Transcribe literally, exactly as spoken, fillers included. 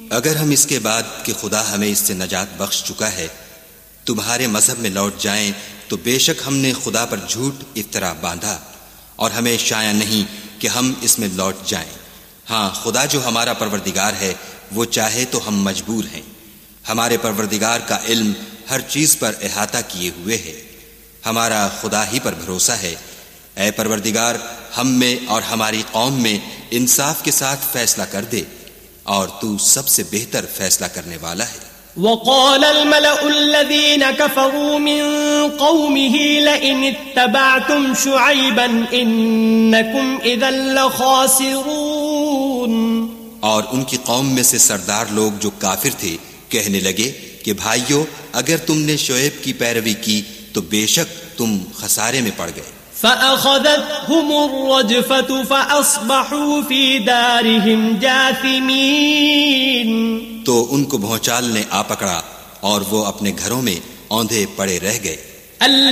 اگر ہم اس کے بعد کہ خدا ہمیں اس سے نجات بخش چکا ہے تمہارے مذہب میں لوٹ جائیں تو بے شک ہم نے خدا پر جھوٹ افطرا باندھا اور ہمیں شایع نہیں کہ ہم اس میں لوٹ جائیں۔ ہاں خدا جو ہمارا پروردگار ہے وہ چاہے تو ہم مجبور ہیں، ہمارے پروردگار کا علم ہر چیز پر احاطہ کیے ہوئے ہے، ہمارا خدا ہی پر بھروسہ ہے۔ اے پروردگار ہم میں اور ہماری قوم میں انصاف کے ساتھ فیصلہ کر دے اور تو سب سے بہتر فیصلہ کرنے والا ہے۔ وقال الملأ الذين كفروا من قومه لئن اتبعتم شعيبا إنكم إذا لخاسرون، اور ان کی قوم میں سے سردار لوگ جو کافر تھے کہنے لگے کہ بھائیو اگر تم نے شعیب کی پیروی کی تو بے شک تم خسارے میں پڑ گئے۔ فأخذتهم الرجفة فأصبحوا في دارهم جاثمين، تو ان کو بھونچال نے آ پکڑا اور وہ اپنے گھروں میں اوندھے پڑے رہ گئے۔